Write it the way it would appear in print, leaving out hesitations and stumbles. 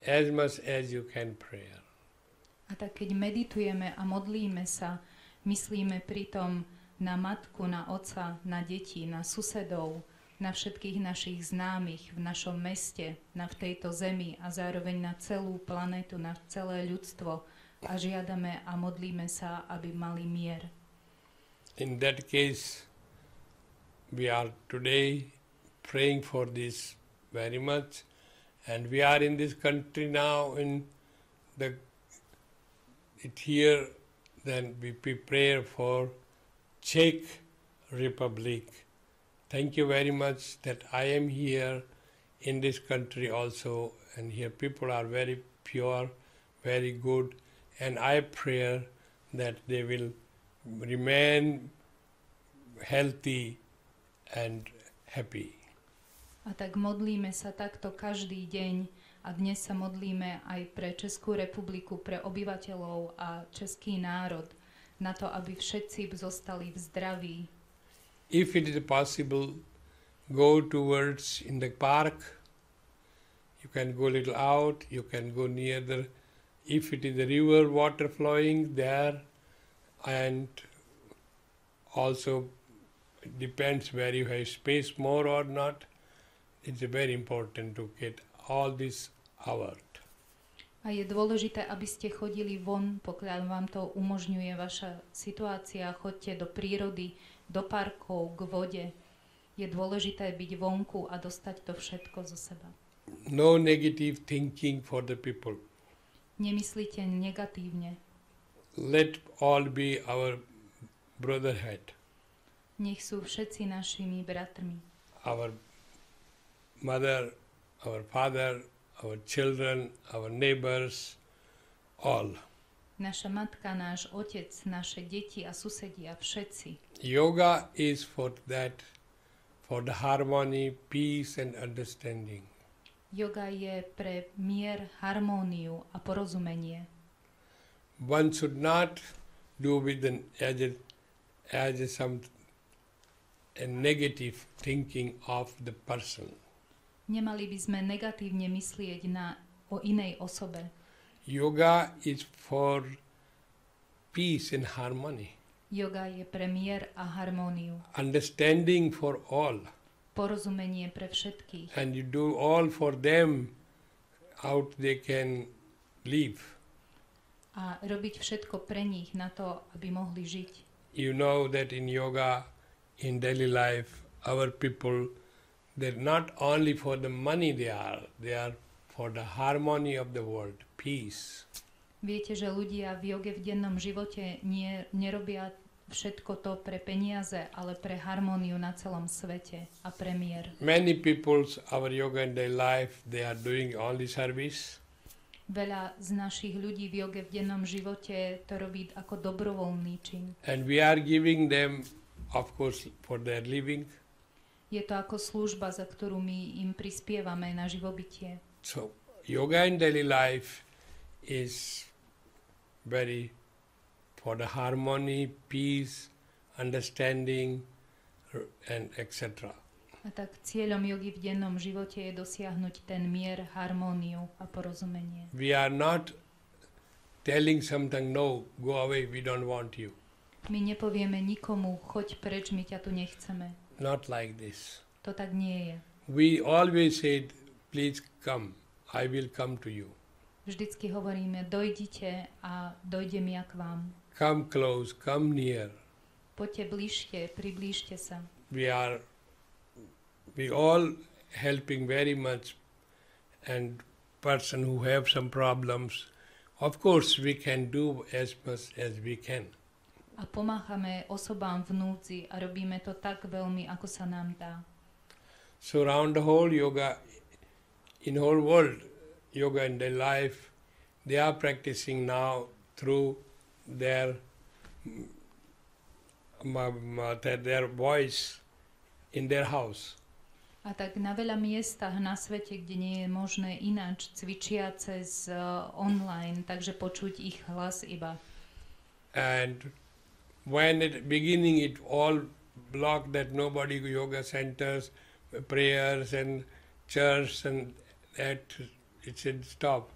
as much as you can prayer. A tak keď meditujeme a modlíme sa, myslíme pritom na matku, na otca, na deti, na susedov, na všetkých našich známych v našom meste, v tejto zemi a zároveň na celú planetu, na celé ľudstvo a žiadame a modlíme sa, aby mali mier. In that case, we are today praying for this very much, and we are in this country now here, then we pray for Czech Republic. Thank you very much that I am here in this country also, and here people are very pure, very good, and I pray that they will remain healthy and happy. A tak modlíme sa takto každý deň a dnes sa modlíme aj pre Českú republiku, pre obyvateľov a český národ, na to, aby všetci zostali v zdraví. If it is possible, go towards in the park. You can go a little out, you can go near if it is a river, water flowing there, and also it depends where you have space more or not. It's very important to get all this out. A je dôležité, aby ste chodili von, pokiaľ vám to umožňuje vaša situácia. Choďte do prírody, do parkov, k vode. Je dôležité byť vonku a dostať to všetko zo seba. No negative thinking for the people. Nemyslíte negatívne. Let all be our brotherhood. Nech sú všetci našimi bratrmi. Our mother, our father, our children, our neighbors, all. Naša matka, náš otec, naše deti a susedia, všetci. Yoga is for that, for the harmony, peace and understanding. Yoga je pre mier, harmóniu a porozumenie. One should not do with a negative thinking of the person. Nemali by sme negatívne myslieť o inej osobe. Yoga is for peace and harmony. Yoga je pre mier a harmóniu. Understanding for all. Porozumenie pre všetkých. And you do all for them, how they can live. A robiť všetko pre nich na to, aby mohli žiť. You know that in yoga, in daily life, our people, they're not only for the money they are for the harmony of the world, peace. Viete, že ľudia v joge v dennom živote nerobia všetko to pre peniaze, ale pre harmóniu na celom svete a pre mier. Many people, our yoga in their life, they are doing only service. Veľa z našich ľudí v joge v dennom živote to robí ako dobrovoľný čin. And we are giving them, of course, for their living. Je to ako služba, za ktorú my im prispievame na živobytie. So, yoga in daily life is very for the harmony, peace, understanding, and etc. A tak cieľom jogy v dennom živote je dosiahnuť ten mier, harmóniu a porozumenie. We are not telling something, no, go away, we don't want you. My nepovieme nikomu, choď preč, my ťa tu nechceme. Not like this. To tak nie je. We always said, please come, I will come to you. Vždycky hovoríme, dojdite a dojdem ja k vám. Come close, come near. Poďte bližšie, priblížte sa. We all helping very much, and person who have some problems, of course we can do as much as we can. A pomáhame osobám v núdzi a robíme to tak veľmi, ako sa nám dá. So around the whole yoga, in whole world, yoga in their life, they are practicing now through their voice in their house. A tak na veľa miestach na svete, kde nie je možné ináč, cvičia cez online, takže počuť ich hlas iba. And when at the beginning it all blocked, that nobody yoga centers, prayers and church, and that it should stop.